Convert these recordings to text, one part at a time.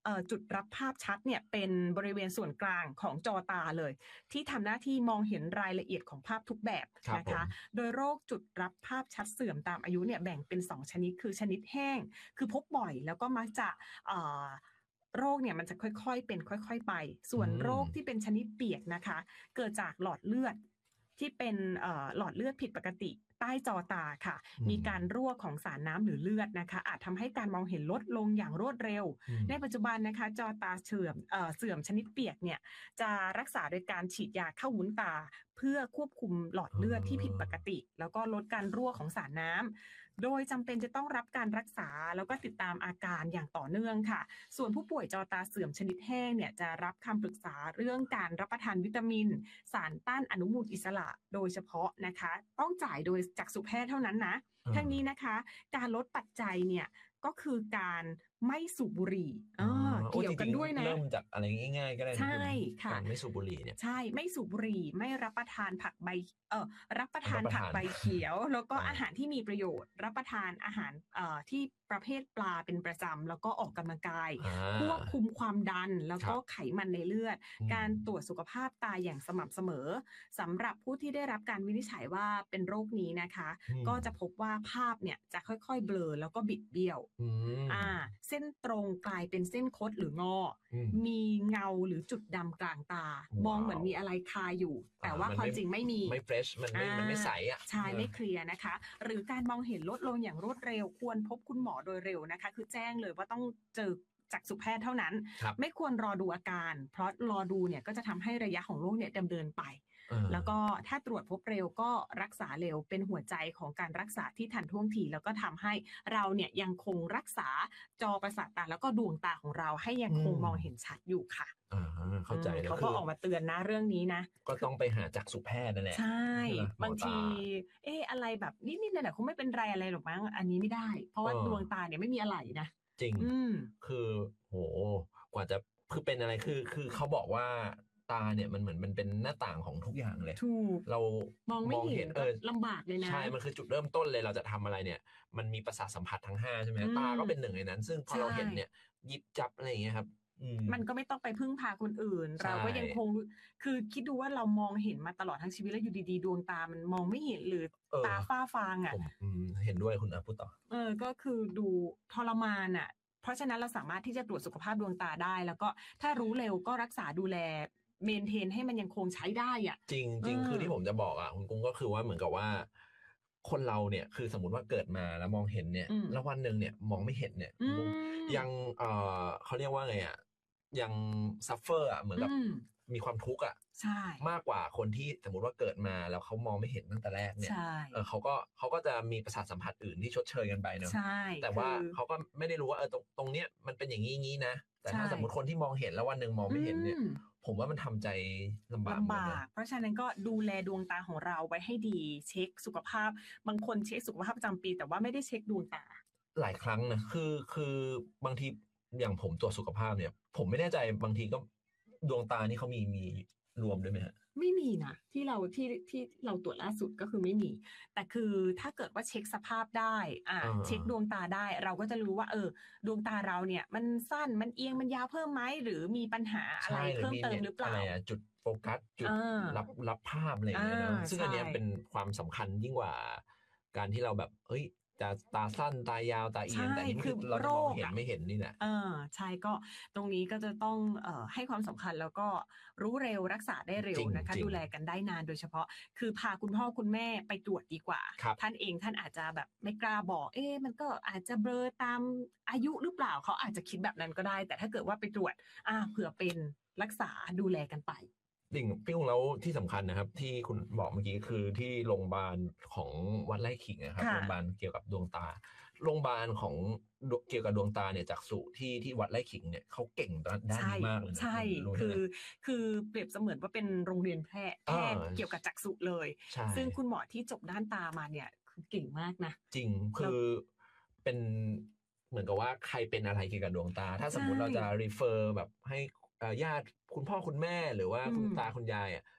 จุดรับภาพชัดเนี่ยเป็นบริเวณส่วนกลางของจอตาเลยที่ทำหน้าที่มองเห็นรายละเอียดของภาพทุกแบบนะคะโดยโรคจุดรับภาพชัดเสื่อมตามอายุเนี่ยแบ่งเป็น2ชนิดคือชนิดแห้งคือพบบ่อยแล้วก็มักจะโรคเนี่ยมันจะค่อยๆเป็นค่อยๆไปส่วนโรคที่เป็นชนิดเปียกนะคะเกิดจากหลอดเลือดที่เป็นหลอดเลือดผิดปกติใต้จอตาค่ะมีการรั่วของสารน้ำหรือเลือดนะคะอาจทำให้การมองเห็นลดลงอย่างรวดเร็วในปัจจุบันนะคะจอตาเสื่อมชนิดเปียกเนี่ยจะรักษาโดยการฉีดยาเข้าวุ้นตาเพื่อควบคุมหลอดเลือดที่ผิดปกติแล้วก็ลดการรั่วของสารน้ำโดยจำเป็นจะต้องรับการรักษาแล้วก็ติดตามอาการอย่างต่อเนื่องค่ะส่วนผู้ป่วยจอตาเสื่อมชนิดแห้งเนี่ยจะรับคำปรึกษาเรื่องการรับประทานวิตามินสารต้านอนุมูลอิสระโดยเฉพาะนะคะต้องจ่ายโดยจักษุแพทย์เท่านั้นนะทั้งนี้นะคะการลดปัจจัยเนี่ยก็คือการไม่สูบบุหรี่เกี่ยวกันด้วยนะเริ่มจากอะไรง่ายๆก็ได้ใช่ค่ะการไม่สูบบุหรี่เนี่ยใช่ไม่สูบบุหรี่ไม่รับประทานรับประทานผักใบเขียวแล้วก็อาหารที่มีประโยชน์รับประทานอาหารที่ประเภทปลาเป็นประจำแล้วก็ออกกำลังกายควบคุมความดันแล้วก็ไขมันในเลือดการตรวจสุขภาพตาอย่างสม่ำเสมอสำหรับผู้ที่ได้รับการวินิจฉัยว่าเป็นโรคนี้นะคะก็จะพบว่าภาพเนี่ยจะค่อยๆเบลอแล้วก็บิดเบี้ยวเส้นตรงกลายเป็นเส้นคดหรืองอมีเงาหรือจุดดำกลางตามองเหมือนมีอะไรคาอยู่แต่ว่าความจริงไม่มีไม่เฟรชมันไม่ใสอ่ะใช่ไม่เคลียร์นะคะหรือการมองเห็นลดลงอย่างรวดเร็วควรพบคุณหมอโดยเร็วนะคะคือแจ้งเลยว่าต้องเจอจักษุแพทย์เท่านั้นไม่ควรรอดูอาการเพราะรอดูเนี่ยก็จะทำให้ระยะของโรคเนี่ยดำเนินไปแล้วก็ถ้าตรวจพบเร็วก็รักษาเร็วเป็นหัวใจของการรักษาที่ทันท่วงทีแล้วก็ทำให้เราเนี่ยยังคงรักษาจอประสาทตาแล้วก็ดวงตาของเราให้ยังคงมองเห็นชัดอยู่ค่ะเข้าใจแล้วเขาก็ออกมาเตือนนะเรื่องนี้นะก็ต้องไปหาจักษุแพทย์นั่นแหละใช่บางทีอะไรแบบนิดๆหน่อยๆคงไม่เป็นไรอะไรหรอกมั้งอันนี้ไม่ได้เพราะว่าดวงตาเนี่ยไม่มีอะไรนะจริงคือโหกว่าจะคือเป็นอะไรคือเขาบอกว่าตาเนี่ยมันเหมือนมันเป็นหน้าต่างของทุกอย่างเลยถูกเรามองไม่เห็นลำบากเลยนะใช่มันคือจุดเริ่มต้นเลยเราจะทำอะไรเนี่ยมันมีประสาทสัมผัสทั้ง5ใช่ไหมตาก็เป็นหนึ่งในนั้นซึ่งพอเราเห็นเนี่ยหยิบจับอะไรอย่างเงี้ยครับมันก็ไม่ต้องไปพึ่งพาคนอื่นเราก็ยังคงคือคิดดูว่าเรามองเห็นมาตลอดทั้งชีวิตแล้วอยู่ดีๆดวงตามันมองไม่เห็นหรือตาฝ้าฟางอ่ะเห็นด้วยคุณพูดต่อก็คือดูทรมานอ่ะเพราะฉะนั้นเราสามารถที่จะตรวจสุขภาพดวงตาได้แล้วก็ถ้ารู้เร็วก็รักษาดูแลเมนเทนให้มันยังคงใช้ได้อ่ะจริงจริงคือที่ผมจะบอกอ่ะคุณกุ้งก็คือว่าเหมือนกับว่าคนเราเนี่ยคือสมมติว่าเกิดมาแล้วมองเห็นเนี่ยแล้ววันหนึ่งเนี่ยมองไม่เห็นเนี่ยยังเขาเรียกว่าไงอ่ะยังซัฟเฟอร์อ่ะเหมือนกับมีความทุกข์อ่ะมากกว่าคนที่สมมติว่าเกิดมาแล้วเขามองไม่เห็นตั้งแต่แรกเนี่ยเขาก็จะมีประสาทสัมผัสอื่นที่ชดเชยกันไปเนอะแต่ว่าเขาก็ไม่ได้รู้ว่าตรงเนี้ยมันเป็นอย่างนี้นะแต่ถ้าสมมติคนที่มองเห็นแล้ววันหนึ่งมองไม่เห็นเนี่ยผมว่ามันทำใจลำบากเพราะฉะนั้นก็ดูแลดวงตาของเราไว้ให้ดีเช็คสุขภาพบางคนเช็คสุขภาพประจำปีแต่ว่าไม่ได้เช็คดวงตาหลายครั้งนะคือบางทีอย่างผมตรวจสุขภาพเนี่ยผมไม่แน่ใจบางทีก็ดวงตานี่เขามีรวมด้วยไหมฮะไม่มีนะที่เราตรวจล่าสุดก็คือไม่มีแต่คือถ้าเกิดว่าเช็คสภาพได้เช็คดวงตาได้เราก็จะรู้ว่าดวงตาเราเนี่ยมันสั้นมันเอียงมันยาวเพิ่มไหมหรือมีปัญหาอะไรเพิ่มเติมหรือเปล่าจุดโฟกัสจุดรับภาพอะไรอย่างเงี้ยนะซึ่งอันนี้เป็นความสำคัญยิ่งกว่าการที่เราแบบจะตาสั้นตายาวตาเอียงแต่นี่คือเราจะมองเห็นไม่เห็นนี่แหละใช่ก็ตรงนี้ก็จะต้องให้ความสำคัญแล้วก็รู้เร็วรักษาได้เร็วนะคะดูแลกันได้นานโดยเฉพาะคือพาคุณพ่อคุณแม่ไปตรวจดีกว่าท่านเองท่านอาจจะแบบไม่กล้าบอกมันก็อาจจะเบลอตามอายุหรือเปล่าเขาอาจจะคิดแบบนั้นก็ได้แต่ถ้าเกิดว่าไปตรวจเผื่อเป็นรักษาดูแลกันไปดิ่งพี่กุ้งแล้วที่สำคัญนะครับที่คุณบอกเมื่อกี้คือที่โรงพยาบาลของวัดไร่ขิงนะครับโรงพยาบาลเกี่ยวกับดวงตาโรงพยาบาลของเกี่ยวกับดวงตาเนี่ยจักษุที่วัดไร่ขิงเนี่ยเขาเก่งด้านนี้มากเลยใช่คือเปรียบเสมือนว่าเป็นโรงเรียนแพทย์เกี่ยวกับจักษุเลยซึ่งคุณหมอที่จบด้านตามาเนี่ยคือเก่งมากนะจริงคือเป็นเหมือนกับว่าใครเป็นอะไรเกี่ยวกับดวงตาถ้าสมมุติเราจะรีเฟอร์แบบให้ญาติคุณพ่อคุณแม่หรือว่าคุณตาคุณยาย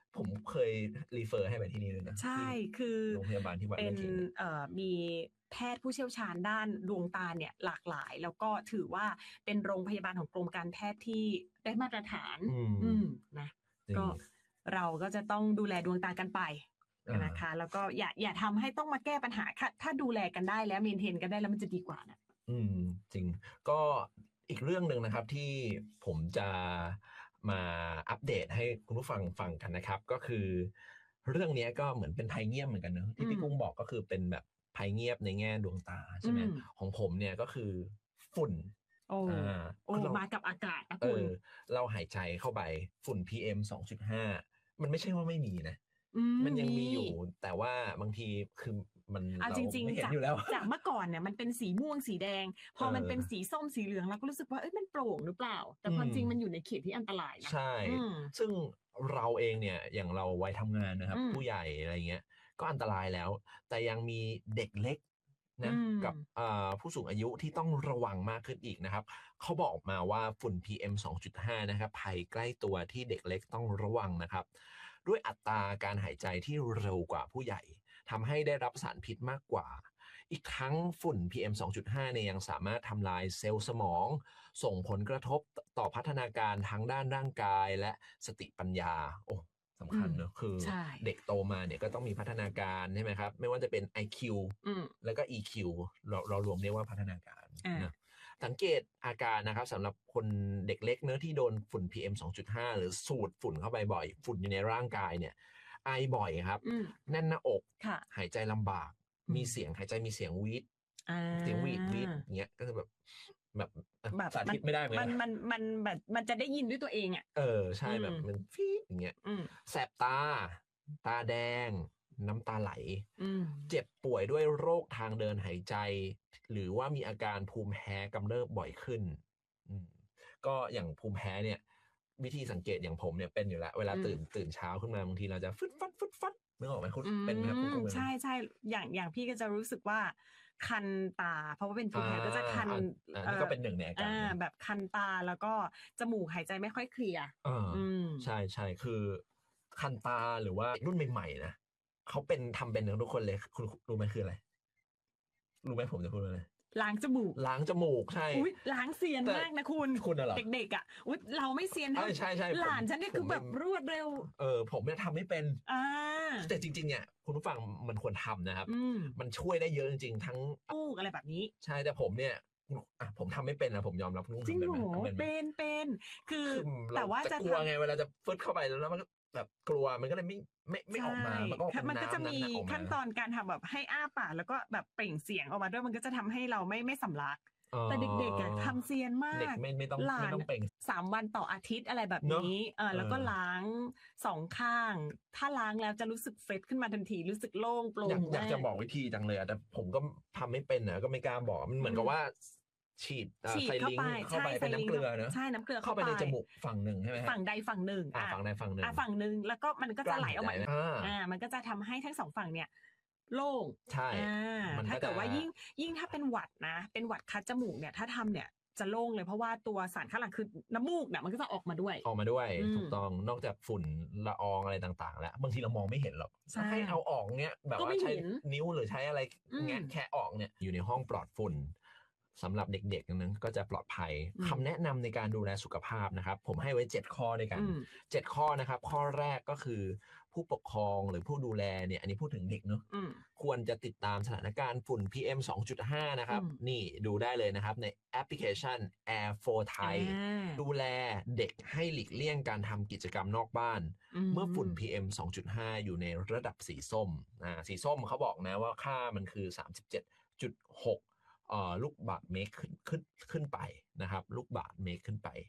ผมเคยรีเฟอร์ให้ไปที่นี่เลยนะใช่คือโรงพยาบาลที่วัดไร่ขิงมีแพทย์ผู้เชี่ยวชาญด้านดวงตาเนี่ยหลากหลายแล้วก็ถือว่าเป็นโรงพยาบาลของกรมการแพทย์ที่ได้มาตรฐานนะก็เราก็จะต้องดูแลดวงตากันไปนะคะแล้วก็อย่าทำให้ต้องมาแก้ปัญหาถ้าดูแลกันได้แล้วเมนเทนกันได้แล้วมันจะดีกว่านะจริงก็อีกเรื่องหนึ่งนะครับที่ผมจะมาอัปเดตให้คุณผู้ฟังฟังกันนะครับก็คือเรื่องนี้ก็เหมือนเป็นภัยเงียบเหมือนกันเนอะที่พี่กุ้งบอกก็คือเป็นแบบภัยเงียบในแง่ดวงตาใช่ไหมของผมเนี่ยก็คือฝุ่นมากับอากาศนะคุณเราหายใจเข้าไปฝุ่น PM 2.5มันไม่ใช่ว่าไม่มีนะมันยังมีอยู่แต่ว่าบางทีคือมันเราไม่เห็นอยู่แล้วจากเมื่อก่อนเนี่ยมันเป็นสีม่วงสีแดงพอมันเป็นสีส้มสีเหลืองเราก็รู้สึกว่ามันโปร่งหรือเปล่าแต่ความจริงมันอยู่ในเขตที่อันตรายนะใช่ซึ่งเราเองเนี่ยอย่างเราวัยทำงานนะครับผู้ใหญ่อะไรเงี้ยก็อันตรายแล้วแต่ยังมีเด็กเล็กนะกับผู้สูงอายุที่ต้องระวังมากขึ้นอีกนะครับเขาบอกมาว่าฝุ่น PM 2.5 นะครับภัยใกล้ตัวที่เด็กเล็กต้องระวังนะครับด้วยอัตราการหายใจที่เร็วกว่าผู้ใหญ่ทำให้ได้รับสารพิษมากกว่าอีกทั้งฝุ่น PM 2.5 เนี่ยยังสามารถทำลายเซลล์สมองส่งผลกระทบต่อพัฒนาการทั้งด้านร่างกายและสติปัญญาสำคัญเนอะคือเด็กโตมาเนี่ยก็ต้องมีพัฒนาการใช่ไหมครับไม่ว่าจะเป็น IQ แล้วก็ EQ เรารวมเรียกว่าพัฒนาการนะสังเกตอาการนะครับสำหรับคนเด็กเล็กเนื้อที่โดนฝุ่น PM 2.5 หรือสูดฝุ่นเข้าไปบ่อยฝุ่นอยู่ในร่างกายเนี่ยไอบ่อยครับแน่นหน้าอกหายใจลำบากมีเสียงหายใจมีเสียงวีดเสียงวีดอย่างเงี้ยก็จะแบบสาธิตไม่ได้เหมือนมันจะได้ยินด้วยตัวเองอ่ะใช่แบบมันฟีดอย่างเงี้ยแสบตาแดงน้ำตาไหลเจ็บป่วยด้วยโรคทางเดินหายใจหรือว่ามีอาการภูมิแพ้กำเริบบ่อยขึ้นก็อย่างภูมิแพ้เนี่ยวิธีสังเกตอย่างผมเนี่ยเป็นอยู่แล้วเวลาตื่นเช้าขึ้นมาบางทีเราจะฟึดฟัดนึกออกไหมคุณเป็นไหมครับใช่อย่างพี่ก็จะรู้สึกว่าคันตาเพราะว่าเป็นภูมิแพ้ก็จะคันนี่ก็เป็นหนึ่งในอาการแบบคันตาแล้วก็จมูกหายใจไม่ค่อยเคลียร์ใช่คือคันตาหรือว่ารุ่นใหม่ๆนะเขาทำเป็นทุกคนเลยคุณรู้ไหมคืออะไรรู้ไหมผมจะพูดอะไรล้างจมูกใช่ล้างเซียนมากนะคุณเหรอเด็กๆอ่ะเราไม่เซียนใช่หลานฉันนี่คือแบบรวดเร็วผมเนี่ยทำไม่เป็นแต่จริงๆเนี่ยคุณผู้ฟังมันควรทำนะครับมันช่วยได้เยอะจริงๆทั้งอะไรแบบนี้ใช่แต่ผมเนี่ยผมทำไม่เป็นนะผมยอมรับจริงเหรอเป็นคือแต่ว่าจะกลัวไงเวลาจะฟึดเข้าไปแล้วมันแบบกลัวมันก็เลยไม่ออกมามันก็จะมีขั้นตอนการทำแบบให้อ้าปากแล้วก็แบบเปล่งเสียงออกมาด้วยมันก็จะทำให้เราไม่สำลักแต่เด็กๆอะทำเซียนมากเด็กไม่ต้องเปล่ง 3 วันต่ออาทิตย์อะไรแบบนี้แล้วก็ล้าง2 ข้างถ้าล้างแล้วจะรู้สึกเฟรชขึ้นมาทันทีรู้สึกโล่งโปร่งอยากจะบอกวิธีจังเลยแต่ผมก็ทำไม่เป็นนะก็ไม่กล้าบอกมันเหมือนกับว่าฉีดไซลิงเข้าไปเป็นน้ำเกลือเนอะใช่น้ำเกลือเข้าไปในจมูกฝั่งหนึ่งใช่ไหมฝั่งใดฝั่งหนึ่งฝั่งใดฝั่งหนึ่งฝั่งหนึ่งแล้วก็มันก็จะไหลออกมามันก็จะทำให้ทั้ง2 ฝั่งเนี่ยโล่งใช่ถ้าเกิดว่ายิ่งถ้าเป็นหวัดนะเป็นหวัดคัดจมูกเนี่ยถ้าทำเนี่ยจะโล่งเลยเพราะว่าตัวสารคัดหลั่งคือน้ำมูกเนี่ยมันก็จะออกมาด้วยถูกต้องนอกจากฝุ่นละอองอะไรต่างๆแล้วบางทีเรามองไม่เห็นหรอกให้เอาออกเนี้ยแบบว่าใช้นิ้วหรือใช้อะไรแงะแค่ออกเนี่ยอยู่ในห้องปลอดฝุ่นสำหรับเด็กๆนั้นก็จะปลอดภัยคำแนะนำในการดูแลสุขภาพนะครับผมให้ไว้7 ข้อด้วยกัน7 ข้อนะครับข้อแรกก็คือผู้ปกครองหรือผู้ดูแลเนี่ยอันนี้พูดถึงเด็กเนอะควรจะติดตามสถานการณ์ฝุ่น PM 2.5 นะครับนี่ดูได้เลยนะครับในแอปพลิเคชัน Air for Thai ดูแลเด็กให้หลีกเลี่ยงการทำกิจกรรมนอกบ้านเมื่อฝุ่น PM 2.5 อยู่ในระดับสีส้มสีส้มเขาบอกนะว่าค่ามันคือ 37.6ลูกบาศก์เมตรขึ้นไปนะครับลูกบาศก์เมตรขึ้นไป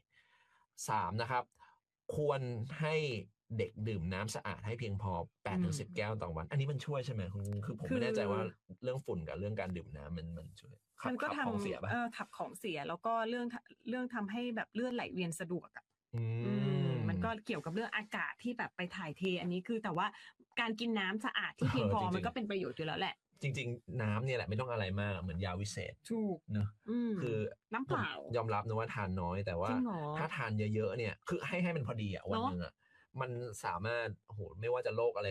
3นะครับควรให้เด็กดื่มน้ำสะอาดให้เพียงพอ 8-10 แก้วต่อวันอันนี้มันช่วยใช่ไหมคือผมไม่แน่ใจว่าเรื่องฝุ่นกับเรื่องการดื่มน้ำมันช่วยมันก็ทำขับของเสียแล้วก็เรื่องทำให้แบบเลือดไหลเวียนสะดวกมันก็เกี่ยวกับเรื่องอากาศที่แบบไปถ่ายเทอันนี้คือแต่ว่าการกินน้ำสะอาดที่เพียงพอมันก็เป็นประโยชน์อยู่แล้วแหละจริงๆน้ำเนี่ยแหละไม่ต้องอะไรมากเหมือนยาวิเศษถูกเนอะคือน้ำเปล่ายอมรับนะว่าทานน้อยแต่ว่าถ้าทานเยอะๆเนี่ยคือให้มันพอดีอ่ะวันนึงอ่ะมันสามารถโอ้โหไม่ว่าจะโรคอะไร